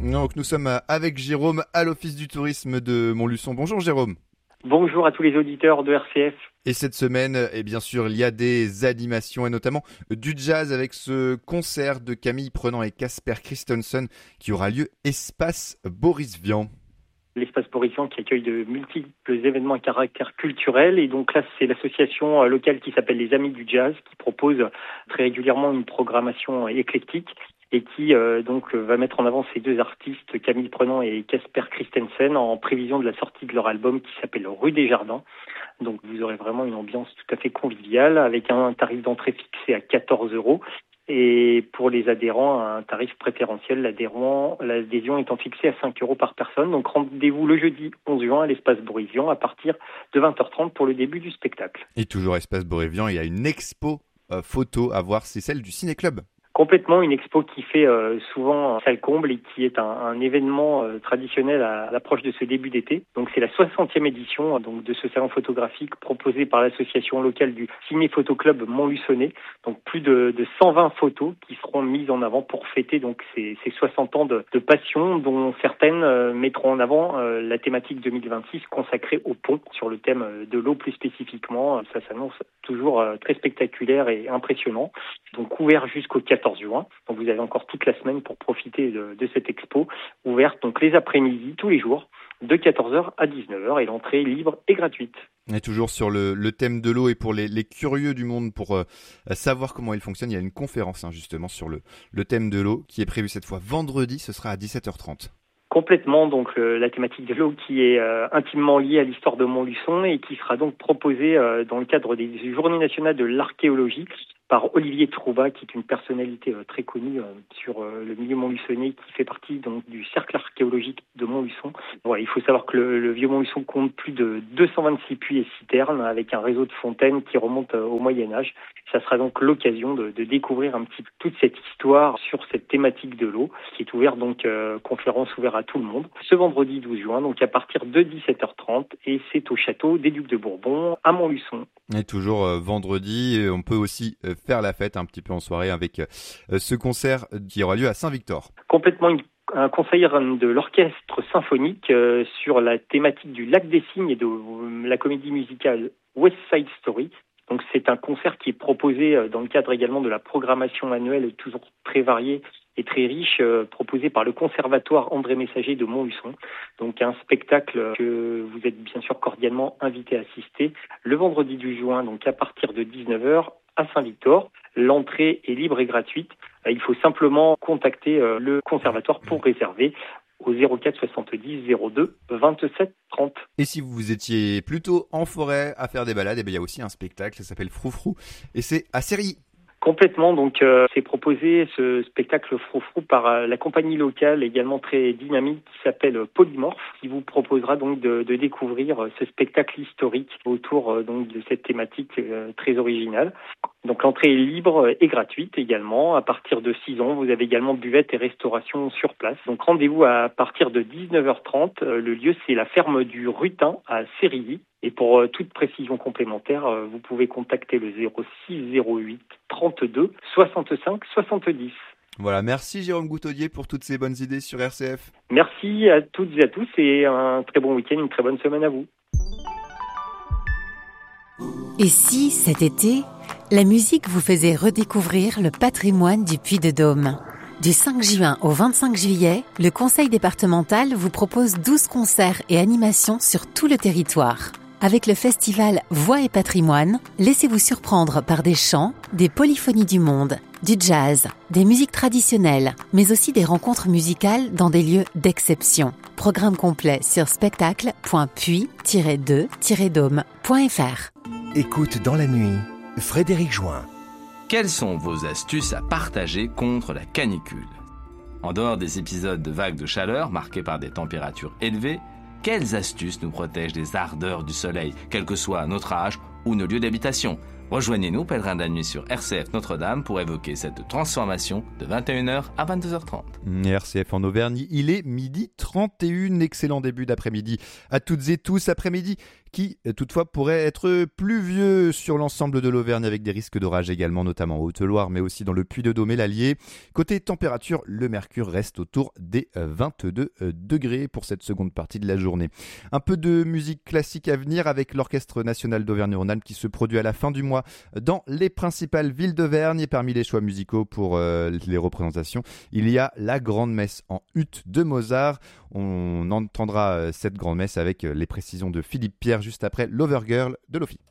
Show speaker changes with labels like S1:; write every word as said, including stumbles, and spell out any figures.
S1: Donc nous sommes avec Jérôme à l'Office du tourisme de Montluçon. Bonjour Jérôme.
S2: Bonjour à tous les auditeurs de R C F.
S1: Et cette semaine, et bien sûr, il y a des animations et notamment du jazz avec ce concert de Camille Prenant et Casper Christensen qui aura lieu Espace Boris Vian.
S2: L'espace Boris Vian qui accueille de multiples événements à caractère culturel. Et donc là, c'est l'association locale qui s'appelle les Amis du Jazz qui propose très régulièrement une programmation éclectique et qui euh, donc va mettre en avant ces deux artistes, Camille Prenant et Casper Christensen, en prévision de la sortie de leur album qui s'appelle Rue des Jardins. Donc vous aurez vraiment une ambiance tout à fait conviviale avec un tarif d'entrée fixé à quatorze euros. Et pour les adhérents, un tarif préférentiel, l'adhérent, l'adhésion étant fixée à cinq euros par personne. Donc rendez-vous le jeudi onze juin à l'espace Boris Vian à partir de vingt heures trente pour le début du spectacle.
S1: Et toujours espace Boris Vian, il y a une expo euh, photo à voir, c'est celle du Ciné Club.
S2: Complètement, une expo qui fait euh, souvent salle comble et qui est un, un événement euh, traditionnel à, à l'approche de ce début d'été. Donc c'est la soixantième édition donc de ce salon photographique proposé par l'association locale du Ciné Photo Club Montluçonnais. Donc plus de, de cent vingt photos qui seront mises en avant pour fêter donc ces, ces soixante ans de, de passion, dont certaines euh, mettront en avant euh, la thématique deux mille vingt-six consacrée au pont sur le thème de l'eau plus spécifiquement. Ça s'annonce toujours euh, très spectaculaire et impressionnant. Donc ouvert jusqu'au quatorze juin. Donc vous avez encore toute la semaine pour profiter de, de cette expo ouverte donc les après-midi tous les jours de quatorze heures à dix-neuf heures et l'entrée est libre et gratuite.
S1: Et toujours sur le, le thème de l'eau et pour les, les curieux du monde pour euh, savoir comment il fonctionne, il y a une conférence hein, justement sur le, le thème de l'eau qui est prévue cette fois vendredi, ce sera à dix-sept heures trente.
S2: Complètement, donc euh, la thématique de l'eau qui est euh, intimement liée à l'histoire de Montluçon et qui sera donc proposée euh, dans le cadre des Journées nationales de l'archéologie par Olivier Troubat, qui est une personnalité euh, très connue euh, sur euh, le milieu montluçonnais, qui fait partie donc du cercle archéologique de Montluçon. Voilà, il faut savoir que le, le vieux Montluçon compte plus de deux cent vingt-six puits et citernes avec un réseau de fontaines qui remonte euh, au Moyen-Âge. Ça sera donc l'occasion de, de découvrir un petit peu toute cette histoire sur cette thématique de l'eau, qui est ouverte donc euh, conférence ouverte à tout le monde. Ce vendredi douze juin, donc à partir de dix-sept heures trente, et c'est au château des Ducs de Bourbon à Montluçon.
S1: Et toujours euh, vendredi, on peut aussi euh, faire la fête un petit peu en soirée avec euh, ce concert qui aura lieu à Saint-Victor.
S2: Complètement une un concert de l'orchestre symphonique euh, sur la thématique du Lac des Cygnes et de euh, la comédie musicale West Side Story. Donc c'est un concert qui est proposé euh, dans le cadre également de la programmation annuelle toujours très variée et très riche, euh, proposé par le Conservatoire André Messager de Montluçon. Donc un spectacle que vous êtes bien sûr cordialement invité à assister le vendredi du juin, donc à partir de dix-neuf heures à Saint-Victor. L'entrée est libre et gratuite. Il faut simplement contacter le conservatoire pour réserver au zéro quatre soixante-dix zéro deux vingt-sept trente.
S1: Et si vous étiez plutôt en forêt à faire des balades, eh bien, il y a aussi un spectacle, ça s'appelle Froufrou et c'est à Cérilly.
S2: Complètement, donc euh, c'est proposé ce spectacle Froufrou par euh, la compagnie locale également très dynamique qui s'appelle Polymorphe, qui vous proposera donc de, de découvrir euh, ce spectacle historique autour euh, donc de cette thématique euh, très originale. Donc l'entrée est libre et gratuite également. À partir de six ans, vous avez également buvette et restauration sur place. Donc rendez-vous à partir de dix-neuf heures trente. Euh, le lieu c'est la ferme du Rutin à Cérilly. Et pour euh, toute précision complémentaire, euh, vous pouvez contacter le zéro six zéro huit trente-deux soixante-cinq soixante-dix.
S1: Voilà, merci Jérôme Goutaudier pour toutes ces bonnes idées sur R C F.
S2: Merci à toutes et à tous et un très bon week-end, une très bonne semaine à vous.
S3: Et si, cet été, la musique vous faisait redécouvrir le patrimoine du Puy-de-Dôme ? Du cinq juin au vingt-cinq juillet, le Conseil départemental vous propose douze concerts et animations sur tout le territoire. Avec le festival Voix et Patrimoine, laissez-vous surprendre par des chants, des polyphonies du monde, du jazz, des musiques traditionnelles, mais aussi des rencontres musicales dans des lieux d'exception. Programme complet sur spectacle point puy tiret deux tiret dôme point f r.
S4: Écoute dans la nuit, Frédéric Join.
S5: Quelles sont vos astuces à partager contre la canicule ? En dehors des épisodes de vagues de chaleur marqués par des températures élevées, quelles astuces nous protègent des ardeurs du soleil, quel que soit notre âge ou nos lieux d'habitation ? Rejoignez-nous, pèlerins de la nuit sur R C F Notre-Dame pour évoquer cette transformation de vingt et une heures à vingt-deux heures trente.
S1: R C F en Auvergne, il est midi trente et un, excellent début d'après-midi à toutes et tous. Après-midi qui toutefois pourrait être pluvieux sur l'ensemble de l'Auvergne avec des risques d'orage également, notamment en Haute-Loire, mais aussi dans le Puy-de-Dôme et l'Allier. Côté température, le mercure reste autour des vingt-deux degrés pour cette seconde partie de la journée. Un peu de musique classique à venir avec l'Orchestre national d'Auvergne-Rhône-Alpes qui se produit à la fin du mois dans les principales villes d'Auvergne. Et parmi les choix musicaux pour euh, les représentations, il y a la Grande Messe en ut de Mozart. On entendra cette Grande Messe avec les précisions de Philippe Pierre juste après l'Overgirl de Lofi.